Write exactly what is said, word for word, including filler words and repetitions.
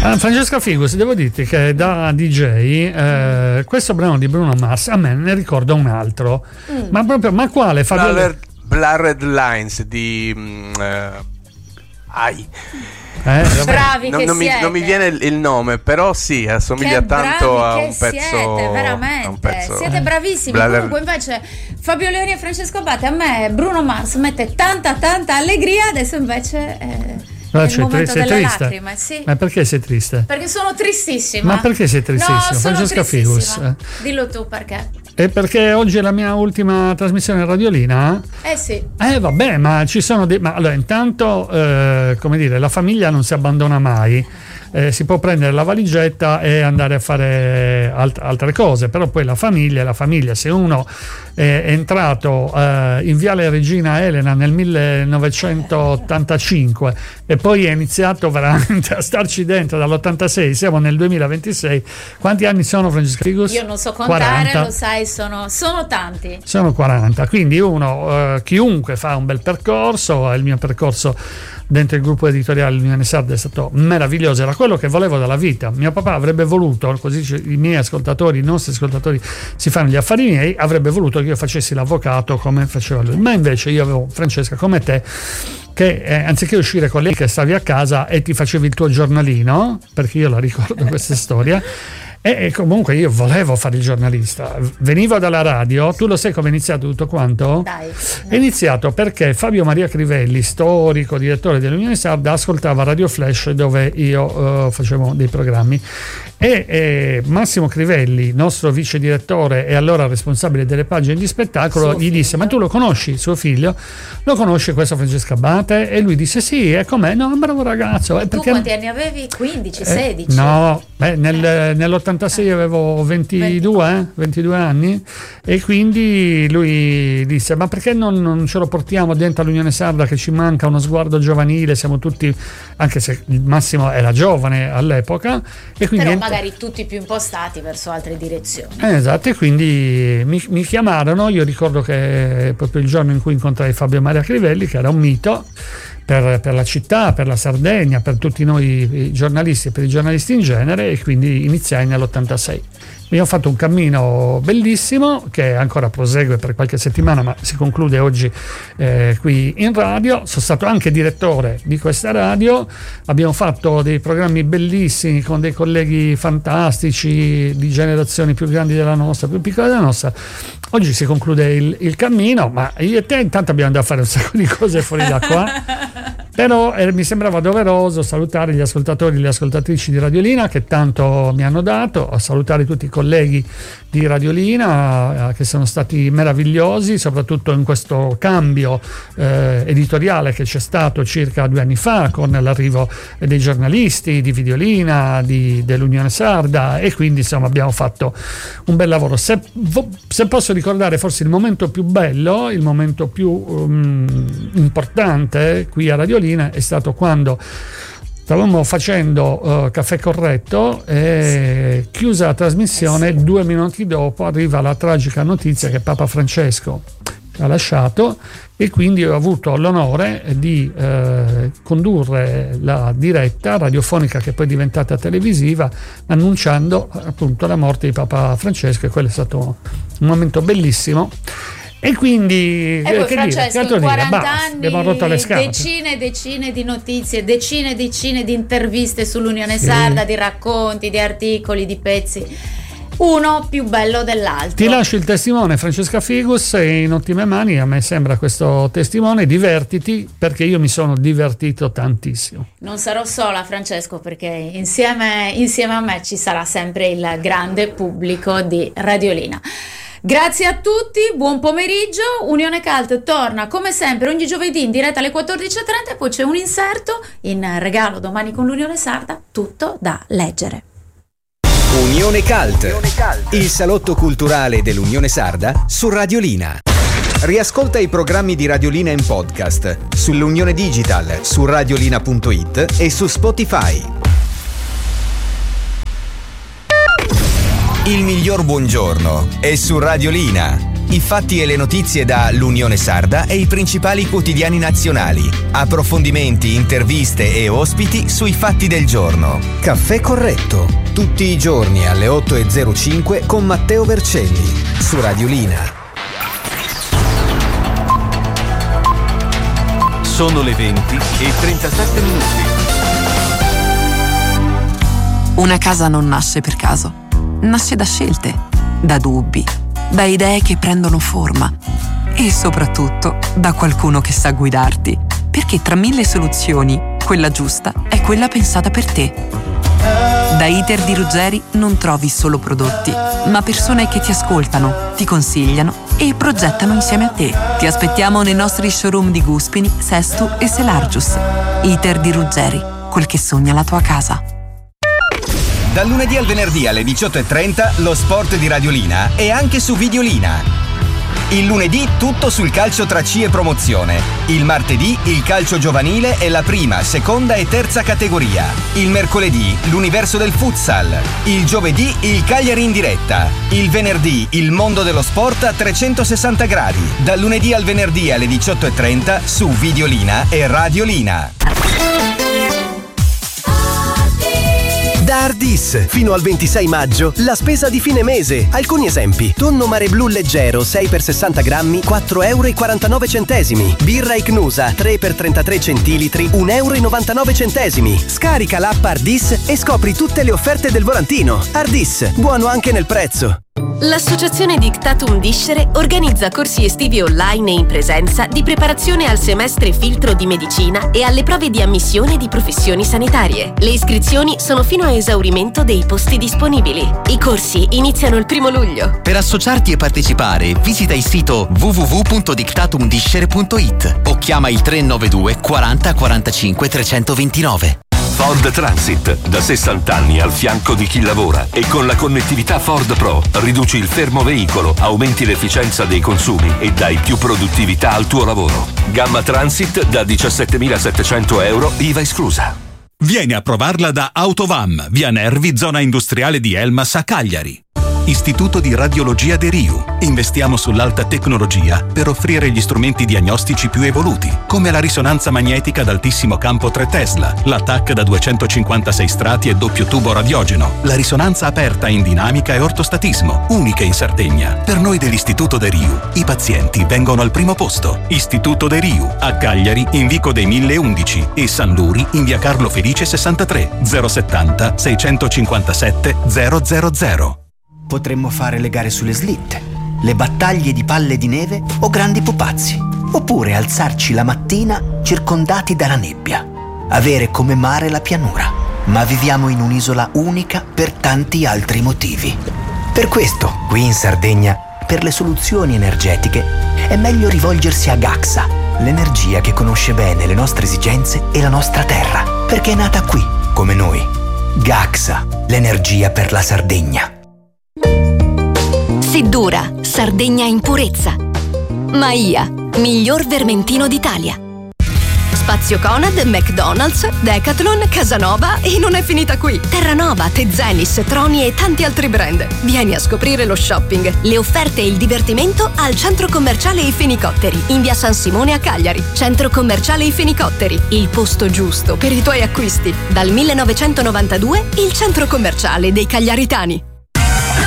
Ah, Francesca Figus, devo dirti che da D J eh, questo brano di Bruno Mars a me ne ricorda un altro. Mm. Ma proprio, ma quale? Blurred, Blurred Lines di um, uh, ai Eh, bravi non, che non, mi, non mi viene il, il nome, però sì, assomiglia che tanto a un siete, pezzo veramente a un pezzo, siete bravissimi. Blader. Comunque invece Fabio Leoni e Francesco Abate, a me Bruno Mars mette tanta tanta allegria, adesso invece eh, No, è il cioè, momento sei delle triste? lacrime, sì. Ma perché sei triste? Perché sono tristissima. Ma perché sei tristissima? No, sono Francesca tristissima. Figus. Dillo tu perché. E perché oggi è la mia ultima trasmissione radiolina? Eh sì. Eh vabbè, ma ci sono dei... Ma allora, intanto, eh, come dire, la famiglia non si abbandona mai. Eh, si può prendere la valigetta e andare a fare alt- altre cose, però poi la famiglia è la famiglia. Se uno è entrato eh, in Viale Regina Elena nel millenovecentottantacinque e poi è iniziato veramente a starci dentro dall'ottantasei, siamo nel duemilaventisei. Quanti anni sono, Francesca Figus? Io non so contare, quaranta. Lo sai, sono, sono tanti. Sono quaranta, quindi uno, eh, chiunque fa un bel percorso, il mio percorso dentro il gruppo editoriale L'Unione Sarda è stato meraviglioso, era quello che volevo dalla vita. Mio papà avrebbe voluto, così i miei ascoltatori, i nostri ascoltatori si fanno gli affari miei, avrebbe voluto che io facessi l'avvocato come faceva lui, ma invece io avevo, Francesca, come te, che eh, anziché uscire con lei che stavi a casa e ti facevi il tuo giornalino, perché io la ricordo questa storia. E comunque io volevo fare il giornalista, venivo dalla radio. Tu lo sai come è iniziato tutto quanto? Dai, è iniziato perché Fabio Maria Crivelli, storico direttore dell'Unione Sarda, ascoltava Radio Flash dove io uh, facevo dei programmi e eh, Massimo Crivelli, nostro vice direttore e allora responsabile delle pagine di spettacolo, suo gli disse: figlio. ma tu lo conosci, suo figlio? Lo conosci questo Francesco Abate? E lui disse sì, e com'è? No, un bravo ragazzo. E tu perché... quanti anni avevi? quindici, sedici? Eh, no, beh, nel, eh. nell'ottantasei avevo ventidue, eh, ventidue anni e quindi lui disse: ma perché non, non ce lo portiamo dentro all'Unione Sarda, che ci manca uno sguardo giovanile, siamo tutti, anche se il Massimo era giovane all'epoca, e quindi però magari tutti più impostati verso altre direzioni. Eh, esatto, e quindi mi, mi chiamarono. Io ricordo che proprio il giorno in cui incontrai Fabio Maria Crivelli, che era un mito per, per la città, per la Sardegna, per tutti noi giornalisti e per i giornalisti in genere, e quindi iniziai nell'ottantasei. Abbiamo fatto un cammino bellissimo che ancora prosegue per qualche settimana, ma si conclude oggi eh, qui in radio. Sono stato anche direttore di questa radio, abbiamo fatto dei programmi bellissimi con dei colleghi fantastici di generazioni più grandi della nostra, più piccole della nostra. Oggi si conclude il, il cammino, ma io e te intanto abbiamo da fare un sacco di cose fuori da qua. Però eh, mi sembrava doveroso salutare gli ascoltatori e le ascoltatrici di Radiolina che tanto mi hanno dato, a salutare tutti i colleghi di Radiolina eh, che sono stati meravigliosi, soprattutto in questo cambio eh, editoriale che c'è stato circa due anni fa con l'arrivo dei giornalisti di Videolina, di, dell'Unione Sarda, e quindi insomma abbiamo fatto un bel lavoro. Se, se posso ricordare forse il momento più bello, il momento più um, importante qui a Radiolina è stato quando stavamo facendo uh, Caffè Corretto e sì. Chiusa la trasmissione, eh sì. Due minuti dopo arriva la tragica notizia che Papa Francesco ha lasciato, e quindi ho avuto l'onore di eh, condurre la diretta radiofonica che poi è diventata televisiva, annunciando appunto la morte di Papa Francesco, e quello è stato un momento bellissimo. E quindi e poi che Francesco dire, in quaranta dire, anni abbiamo rotto le scatole. Decine e decine di notizie, decine e decine di interviste sull'Unione sì. Sarda, di racconti, di articoli, di pezzi, uno più bello dell'altro. Ti lascio il testimone, Francesca Figus, sei in ottime mani, a me sembra questo testimone. Divertiti, perché io mi sono divertito tantissimo. Non sarò sola, Francesco, perché insieme, insieme a me ci sarà sempre il grande pubblico di Radiolina. Grazie a tutti, buon pomeriggio. Unione Cult torna come sempre ogni giovedì in diretta alle quattordici e trenta, e poi c'è un inserto in regalo domani con l'Unione Sarda, tutto da leggere. Unione Cult, il salotto culturale dell'Unione Sarda su Radiolina. Riascolta i programmi di Radiolina in podcast sull'Unione Digital, su radiolina punto it e su Spotify. Il miglior buongiorno è su Radiolina. I fatti e le notizie da L'Unione Sarda e i principali quotidiani nazionali. Approfondimenti, interviste e ospiti sui fatti del giorno. Caffè Corretto, tutti i giorni alle otto e zero cinque con Matteo Vercelli, su Radiolina. Sono le venti e trentasette minuti. Una casa non nasce per caso, nasce da scelte, da dubbi, da idee che prendono forma e soprattutto da qualcuno che sa guidarti, perché tra mille soluzioni, quella giusta è quella pensata per te. Da Iter di Ruggeri non trovi solo prodotti, ma persone che ti ascoltano, ti consigliano e progettano insieme a te. Ti aspettiamo nei nostri showroom di Guspini, Sestu e Selargius. Iter di Ruggeri, quel che sogna la tua casa. Dal lunedì al venerdì alle diciotto e trenta lo sport di Radiolina è anche su Videolina. Il lunedì tutto sul calcio tra C e promozione. Il martedì il calcio giovanile e la prima, seconda e terza categoria. Il mercoledì l'universo del futsal. Il giovedì il Cagliari in diretta. Il venerdì il mondo dello sport a trecentosessanta gradi. Dal lunedì al venerdì alle diciotto e trenta su Videolina e Radiolina. Da Ardis, fino al ventisei maggio, la spesa di fine mese. Alcuni esempi: tonno Mare Blu leggero sei per sessanta grammi, quattro euro e quarantanove centesimi. Birra Icnusa tre per trentatré centilitri, un euro e novantanove centesimi. Scarica l'app Ardis e scopri tutte le offerte del volantino. Ardis, buono anche nel prezzo. L'associazione Dictatum Discere organizza corsi estivi online e in presenza di preparazione al semestre filtro di medicina e alle prove di ammissione di professioni sanitarie. Le iscrizioni sono fino a esaurimento dei posti disponibili. I corsi iniziano il primo luglio. Per associarti e partecipare, visita il sito w w w punto dictatum discere punto i t o chiama il tre nove due quaranta quarantacinque trecentoventinove. Ford Transit, da sessanta anni al fianco di chi lavora, e con la connettività Ford Pro riduci il fermo veicolo, aumenti l'efficienza dei consumi e dai più produttività al tuo lavoro. Gamma Transit da diciassettemilasettecento euro, I V A esclusa. Vieni a provarla da Autovam, via Nervi, zona industriale di Elmas a Cagliari. Istituto di Radiologia De Riu. Investiamo sull'alta tecnologia per offrire gli strumenti diagnostici più evoluti, come la risonanza magnetica ad altissimo campo tre Tesla, la T A C da duecentocinquantasei strati e doppio tubo radiogeno, la risonanza aperta in dinamica e ortostatismo, uniche in Sardegna. Per noi dell'Istituto De Riu, i pazienti vengono al primo posto. Istituto De Riu, a Cagliari in Vico dei mille undici e San Luri in via Carlo Felice sessantatré, zero settanta seicentocinquantasette zero zero zero. Potremmo fare le gare sulle slitte, le battaglie di palle di neve o grandi pupazzi, oppure alzarci la mattina circondati dalla nebbia, avere come mare la pianura. Ma viviamo in un'isola unica per tanti altri motivi. Per questo, qui in Sardegna, per le soluzioni energetiche, è meglio rivolgersi a Gaxa, l'energia che conosce bene le nostre esigenze e la nostra terra, perché è nata qui, come noi. Gaxa, l'energia per la Sardegna. Seddura, Sardegna in purezza. Maia, miglior vermentino d'Italia. Spazio Conad, McDonald's, Decathlon, Casanova e non è finita qui. Terranova, Tezenis, Troni e tanti altri brand. Vieni a scoprire lo shopping, le offerte e il divertimento al Centro Commerciale I Fenicotteri, in via San Simone a Cagliari. Centro Commerciale I Fenicotteri, il posto giusto per i tuoi acquisti. Dal millenovecentonovantadue, il centro commerciale dei cagliaritani.